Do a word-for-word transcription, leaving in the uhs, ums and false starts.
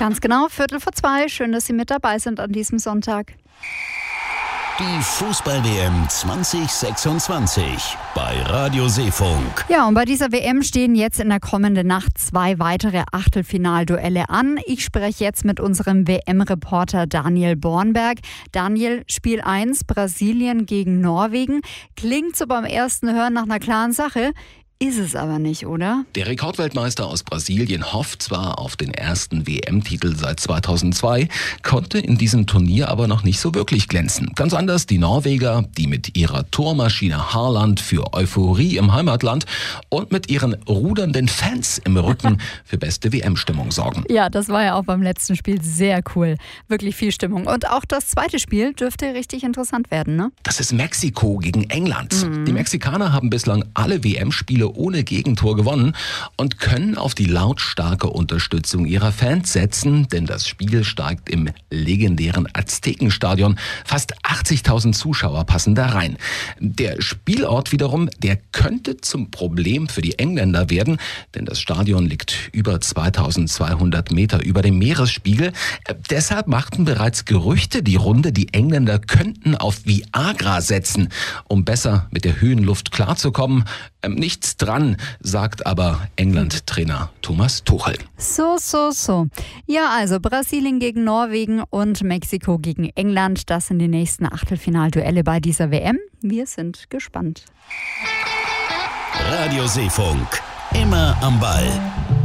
Ganz genau, Viertel vor zwei. Schön, dass Sie mit dabei sind an diesem Sonntag. Die Fußball-W M zwanzig sechsundzwanzig bei Radio Seefunk. Ja, und bei dieser W M stehen jetzt in der kommenden Nacht zwei weitere Achtelfinalduelle an. Ich spreche jetzt mit unserem W M-Reporter Daniel Bornberg. Daniel, Spiel eins, Brasilien gegen Norwegen. Klingt so beim ersten Hören nach einer klaren Sache. Ist es aber nicht, oder? Der Rekordweltmeister aus Brasilien hofft zwar auf den ersten W M-Titel seit zweitausendzwei, konnte in diesem Turnier aber noch nicht so wirklich glänzen. Ganz anders die Norweger, die mit ihrer Tormaschine Haaland für Euphorie im Heimatland und mit ihren rudernden Fans im Rücken für beste W M-Stimmung sorgen. Ja, das war ja auch beim letzten Spiel sehr cool. Wirklich viel Stimmung. Und auch das zweite Spiel dürfte richtig interessant werden, ne? Das ist Mexiko gegen England. Mhm. Die Mexikaner haben bislang alle W M-Spiele ohne Gegentor gewonnen und können auf die lautstarke Unterstützung ihrer Fans setzen, denn das Spiel steigt im legendären Aztekenstadion. Fast achtzigtausend Zuschauer passen da rein. Der Spielort wiederum, der könnte zum Problem für die Engländer werden, denn das Stadion liegt über zweitausendzweihundert Meter über dem Meeresspiegel. Äh, deshalb machten bereits Gerüchte die Runde, die Engländer könnten auf Viagra setzen, um besser mit der Höhenluft klarzukommen. Ähm, nichts dran, sagt aber England-Trainer Thomas Tuchel. So, so, so. Ja, also Brasilien gegen Norwegen und Mexiko gegen England. Das sind die nächsten Achtelfinalduelle bei dieser W M. Wir sind gespannt. Radio Seefunk, immer am Ball.